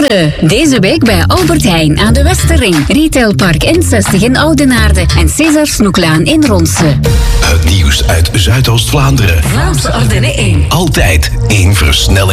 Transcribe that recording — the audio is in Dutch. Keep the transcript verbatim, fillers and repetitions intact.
Ronde. Deze week bij Albert Heijn aan de Westerring. Retailpark N zestig in Oudenaarde en César Snoeklaan in Ronse. Het nieuws uit Zuidoost-Vlaanderen. Vlaamse Ardennen één. Altijd in versnelling.